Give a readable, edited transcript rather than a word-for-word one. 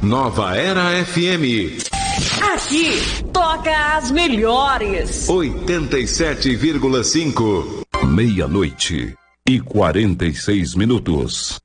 Nova Era FM. Aqui toca as melhores. 87,5. 00:46.